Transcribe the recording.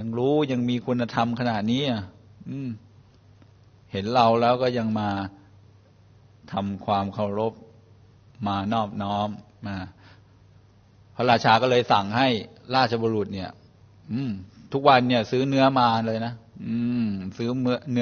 รู้ยังมีคุณธรรมขนาดนี้เห็นเราแล้วก็ยังมาทำความเคารพมานอบน้อมมาพระราชาก็เลยสั่งให้ราชบุรุษเนี่ยทุกวันเนี่ยซื้อเนื้อมาเลยนะซื้อเนื้อ